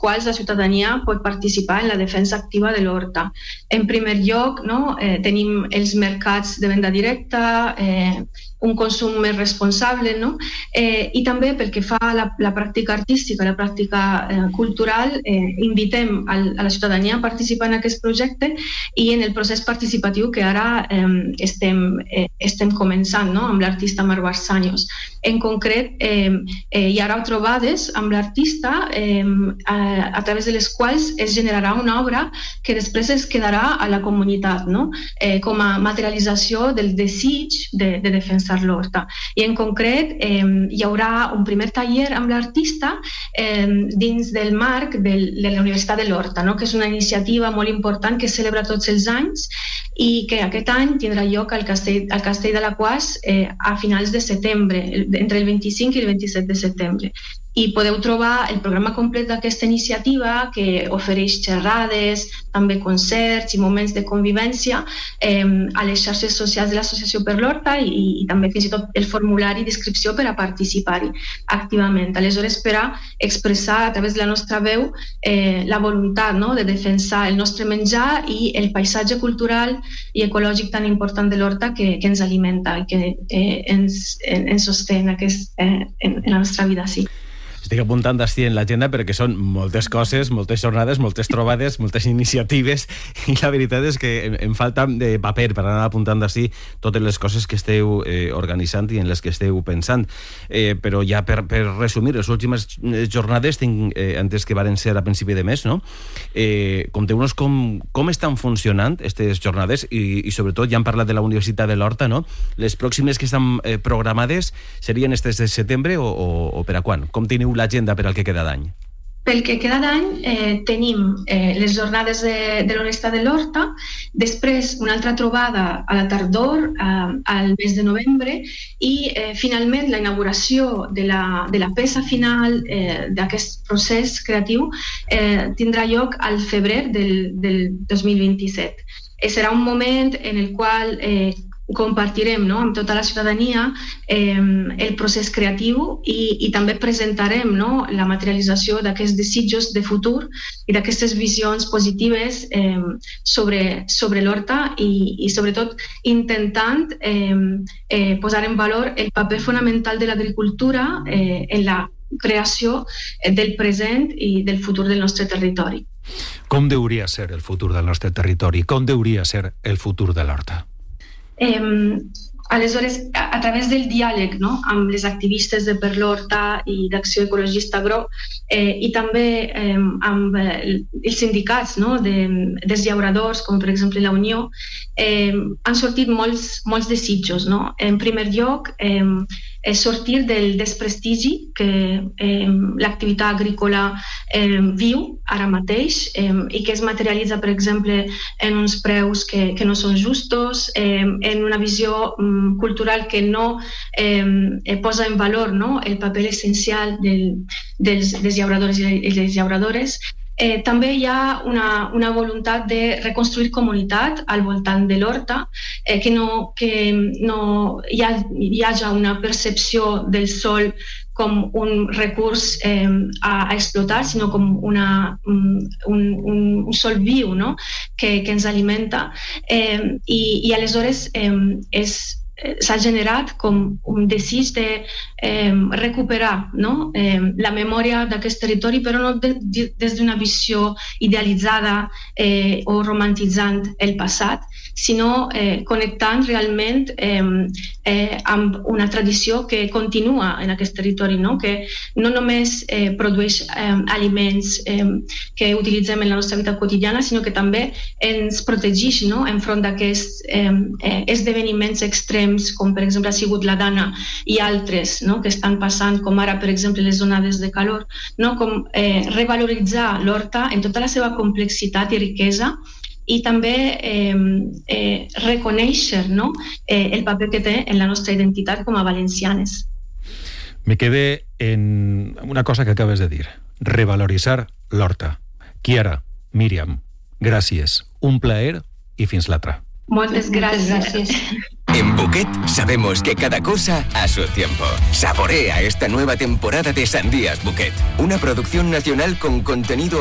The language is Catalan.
quals la ciutadania pot participar en la defensa activa de l'horta. En primer lloc, no, tenim els mercats de venda directa, un consum més responsable, no? I també pel que fa a la pràctica artística, la pràctica cultural, invitem a la ciutadania a participar en aquest projecte i en el procés participatiu que ara estem començant, no? Amb l'artista Mar Barsanios. En concret, hi haurà trobades amb l'artista a través de les quals es generarà una obra que després es quedarà a la comunitat, no? Com a materialització del desig de defensar l'horta. I en concret hi haurà un primer taller amb l'artista dins del marc de la Universitat de l'Horta, no? Que és una iniciativa molt important que es celebra tots els anys i que aquest any tindrà lloc al Castell d'Alaquàs a finals de setembre, entre el 25 i el 27 de setembre. I podeu trobar el programa complet d'aquesta iniciativa que ofereix xerrades, també concerts i moments de convivència a les xarxes socials de l'Associació per l'Horta i també fins i tot el formulari d'inscripció per a participar-hi activament. Aleshores, per a expressar a través de la nostra veu la voluntat, no?, de defensar el nostre menjar i el paisatge cultural i ecològic tan important de l'horta que ens alimenta i que ens sostén en la nostra vida, sí. Estic apuntant així en l'agenda perquè són moltes coses, moltes jornades, moltes trobades, moltes iniciatives i la veritat és que em falta de paper per anar apuntant així totes les coses que esteu organitzant i en les que esteu pensant. Però ja per resumir, les últimes jornades tinc entès que varen ser a principi de mes, no? Conteu-nos com estan funcionant aquestes jornades i sobretot ja hem parlat de la Universitat de l'Horta, no? Les pròximes que estan programades serien aquestes de setembre o per a quan? Com teniu l'agenda per al que queda d'any? Pel que queda d'any tenim les jornades de la Universitat de l'Horta, després una altra trobada a la tardor, al mes de novembre, i finalment la inauguració de la peça final d'aquest procés creatiu tindrà lloc al febrer del 2027. Serà un moment en el qual compartirem, no?, amb tota la ciutadania el procés creatiu i també presentarem, no?, la materialització d'aquests desitjos de futur i d'aquestes visions positives sobre l'horta i sobretot intentant posar en valor el paper fonamental de l'agricultura en la creació del present i del futur del nostre territori. Com hauria de ser el futur del nostre territori? Com hauria de ser el futur de l'horta? Aleshores, a través del diàleg, no?, amb les activistes de Per l'Horta i d'Acció Ecologista Agro i també amb els sindicats, no?, dels llauradors, com per exemple la Unió, han sortit molts desitjos, no? En primer lloc, sortir del desprestigi que l'activitat agrícola viu ara mateix i que es materialitza, per exemple, en uns preus que no són justos, en una visió cultural que no posa en valor, no?, el paper essencial dels llauradors i les llauradores. També hi ha una voluntat de reconstruir comunitat al voltant de l'horta, que no hi hagi una percepció del sòl com un recurs a explotar, sinó com un sòl viu, no?, que ens alimenta. I aleshores s'ha generat com un desig de recuperar, no?, la memòria d'aquest territori, però no des d'una visió idealitzada o romantitzant el passat, sinó connectant realment amb una tradició que continua en aquest territori, no?, que no només produeix aliments que utilitzem en la nostra vida quotidiana, sinó que també ens protegeix, no?, enfront d'aquests esdeveniments extrems, com per exemple ha sigut la Dana i altres, no?, que estan passant, com ara per exemple les onades de calor, no?, com revaloritzar l'horta en tota la seva complexitat i riquesa i també reconèixer, no?, el paper que té en la nostra identitat com a valencianes. Me quedé en una cosa que acabes de dir, revaloritzar l'horta. Chiara, Míriam, gràcies, un plaer i fins l'altre. Moltes gràcies. En Buquet sabemos que cada cosa a su tiempo. Saborea esta nueva temporada de Sandías Buquet, una producción nacional con contenido